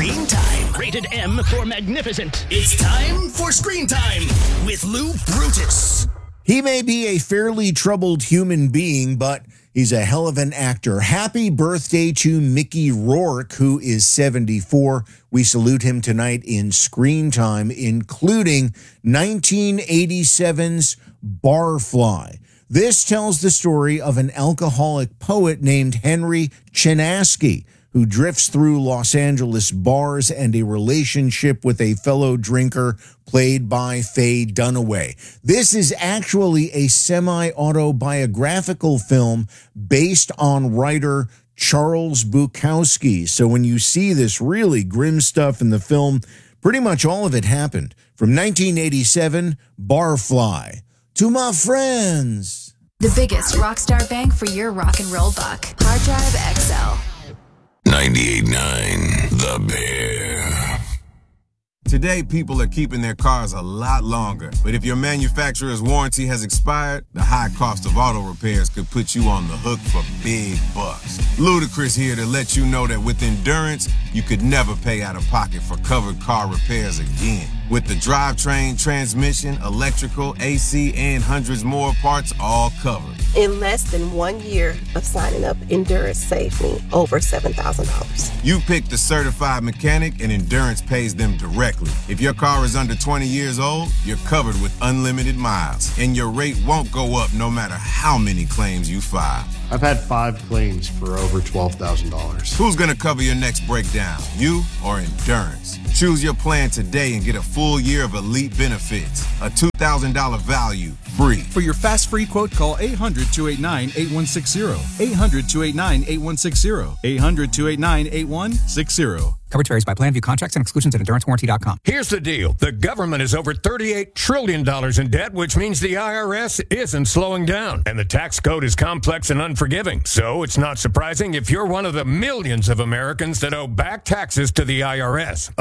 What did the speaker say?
Screen Time. Rated M for magnificent. It's time for Screen Time with Lou Brutus. He may be a fairly troubled human being, but he's a hell of an actor. Happy birthday to Mickey Rourke, who is 74. We salute him tonight in Screen Time, including 1987's Barfly. This tells the story of an alcoholic poet named Henry Chinaski, who drifts through Los Angeles bars and a relationship with a fellow drinker played by Faye Dunaway. This is actually a semi-autobiographical film based on writer Charles Bukowski. So when you see this really grim stuff in the film, pretty much all of it happened. From 1987, Barfly. To my friends. The biggest Rockstar bang for your rock and roll buck. Hard Drive XL. 98.9 The Bear. Today, people are keeping their cars a lot longer. But if your manufacturer's warranty has expired, the high cost of auto repairs could put you on the hook for big bucks. Ludacris here to let you know that with Endurance, you could never pay out of pocket for covered car repairs again. With the drivetrain, transmission, electrical, AC, and hundreds more parts all covered. In less than 1 year of signing up, Endurance saved me over $7,000. You pick the certified mechanic and Endurance pays them directly. If your car is under 20 years old, you're covered with unlimited miles. And your rate won't go up no matter how many claims you file. I've had 5 claims for over $12,000. Who's gonna cover your next breakdown, you or Endurance? Choose your plan today and get a full year of elite benefits. A $2,000 value, free. For your fast free quote, call 800-289-8160. 800-289-8160. 800-289-8160. Coverage varies by plan. View contracts and exclusions at EnduranceWarranty.com. Here's the deal. The government is over $38 trillion in debt, which means the IRS isn't slowing down. And the tax code is complex and unforgiving. So it's not surprising if you're one of the millions of Americans that owe back taxes to the IRS.